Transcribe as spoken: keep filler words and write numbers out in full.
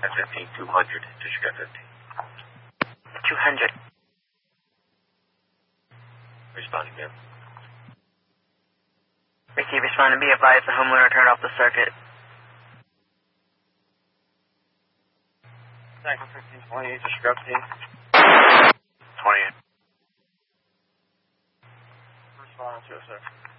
fifteen, two hundred, Disregard fifteen. two hundred. Responding, ma'am. Ricky, respond to be advised the homeowner turned off the circuit. Second fifteen twenty-eight, Disregard fifteen. twenty-eight. Respond to it, sir.